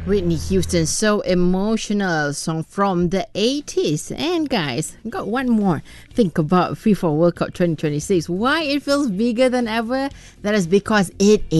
Whitney Houston, so emotional song from the 80s. And guys, got one more. Think about FIFA World Cup 2026. Why it feels bigger than ever? That is because it